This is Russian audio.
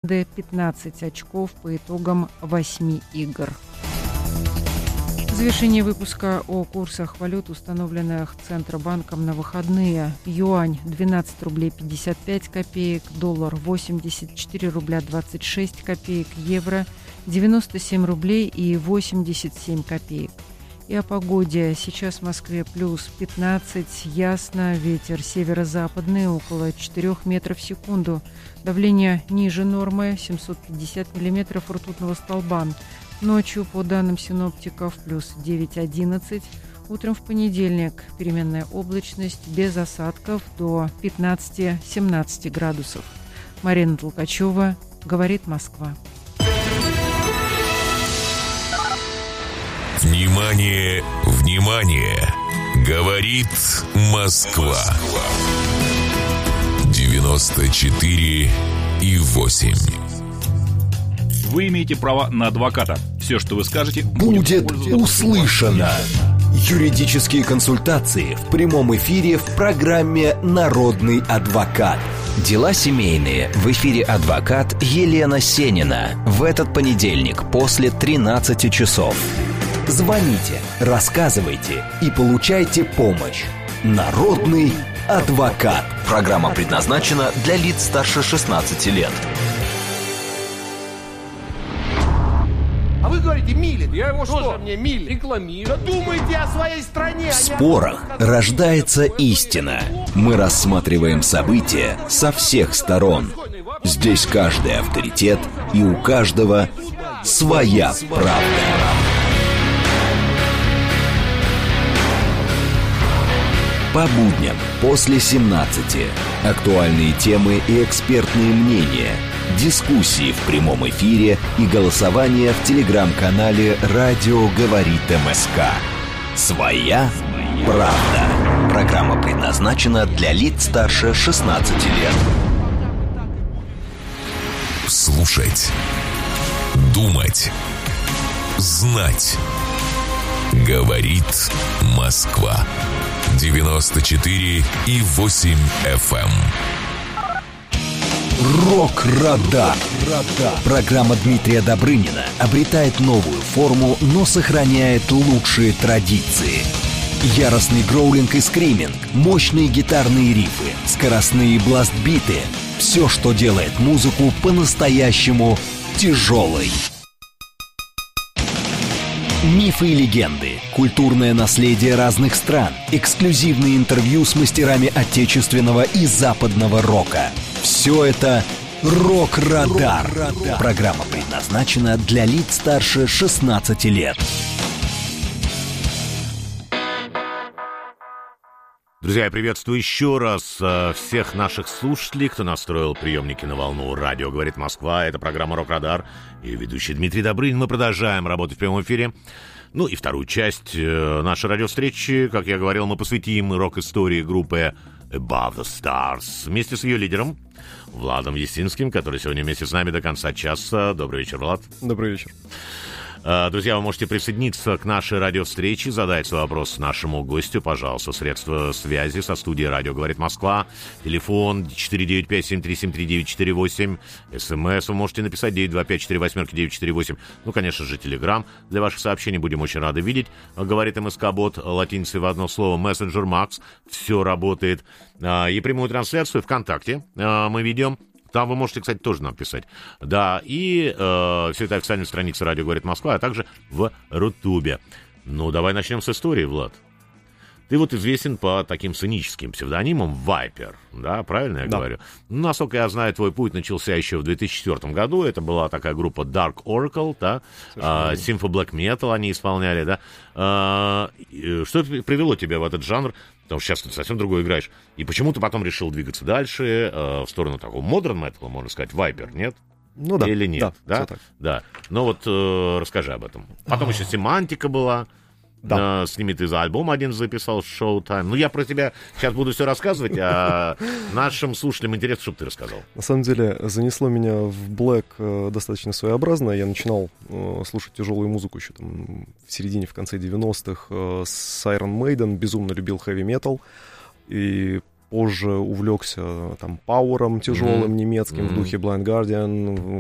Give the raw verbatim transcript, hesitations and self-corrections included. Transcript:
команды пятнадцать очков по итогам восьми игр. Завершение выпуска о курсах валют, установленных Центробанком на выходные. Юань двенадцать рублей пятьдесят пять копеек, доллар восемьдесят четыре рубля двадцать шесть копеек, евро девяносто семь рублей и восемьдесят семь копеек. И о погоде. Сейчас в Москве плюс пятнадцать, ясно, ветер северо-западный около четырёх метров в секунду. Давление ниже нормы, семьсот пятьдесят миллиметров ртутного столба. Ночью, по данным синоптиков, плюс девять одиннадцать. Утром в понедельник переменная облачность без осадков до пятнадцать-семнадцать градусов. Марина Толкачева, говорит Москва. Внимание, внимание! Говорит Москва. девяносто четыре и восемь. Вы имеете право на адвоката. Все, что вы скажете, будет услышано. Юридические консультации в прямом эфире в программе «Народный адвокат». Дела семейные. В эфире адвокат Елена Сенина. В этот понедельник после тринадцати часов. Звоните, рассказывайте и получайте помощь. Народный адвокат. Программа предназначена для лиц старше шестнадцати лет. А вы говорите, Милин. Я его что? что? Мне Милин. Рекламирую. Да думайте о своей стране. В спорах рождается истина. Мы рассматриваем события со всех сторон. Здесь каждый авторитет, и у каждого своя правда. По будням после семнадцати. Актуальные темы и экспертные мнения. Дискуссии в прямом эфире и голосование в телеграм-канале «Радио говорит МСК». Своя правда. Программа предназначена для лиц старше шестнадцати лет. Слушать, думать, знать. Говорит Москва. девяносто четыре и восемь эф эм. Рок-радар. Программа Дмитрия Добрынина обретает новую форму, но сохраняет лучшие традиции. Яростный гроулинг и скриминг, мощные гитарные рифы, скоростные бласт-биты. Все, что делает музыку по-настоящему тяжелой. Мифы и легенды, культурное наследие разных стран, эксклюзивные интервью с мастерами отечественного и западного рока. Все это «Рок-радар». Программа предназначена для лиц старше шестнадцати лет. Друзья, я приветствую еще раз э, всех наших слушателей, кто настроил приемники на волну. Радио «Говорит Москва». Это программа «Рок-радар». И ведущий Дмитрий Добрынин. Мы продолжаем работать в прямом эфире. Ну и вторую часть э, нашей радиовстречи, как я говорил, мы посвятим рок-истории группы Above the Stars вместе с ее лидером Владом Ясинским, который сегодня вместе с нами до конца часа. Добрый вечер, Влад. Добрый вечер. Друзья, вы можете присоединиться к нашей радиовстрече, задать свой вопрос нашему гостю, пожалуйста. Средства связи со студией «Радио говорит Москва». Телефон четыре девять пять семь три семь три девять четыре восемь. СМС вы можете написать девять два пять четыре восемь девять четыре восемь. Ну, конечно же, Телеграм. Для ваших сообщений будем очень рады видеть. Говорит МСК-бот латиницей в одно слово. Мессенджер Макс. Все работает. И прямую трансляцию ВКонтакте мы ведем. Там вы можете, кстати, тоже нам писать. Да, и э, все это официальная страница «Радио говорит Москва», а также в Рутубе. Ну, давай начнем с истории, Влад. Ты вот известен по таким сценическим псевдонимам Viper, да, правильно я да. говорю? Ну, насколько я знаю, твой путь начался еще в две тысячи четвёртом году. Это была такая группа Dark Oracle, да, а, Symphony Black Metal они исполняли, да. А, что привело тебя в этот жанр? Потому что сейчас ты совсем другой играешь. И почему ты потом решил двигаться дальше, э, в сторону такого модерн металла, можно сказать, Viper, нет? Ну да. Или нет? Да, да? Да. Ну вот э, расскажи об этом. Потом еще семантика была. Да. С ними ты за альбом один записал, Showtime. Ну, я про тебя сейчас буду все рассказывать, а нашим слушателям интересно, чтобы ты рассказал. На самом деле, занесло меня в Black э, достаточно своеобразно. Я начинал э, слушать тяжелую музыку еще там в середине, в конце девяностых э, с Iron Maiden, безумно любил хэви-метал. И позже увлекся там пауэром тяжелым mm-hmm. немецким mm-hmm. в духе Blind Guardian,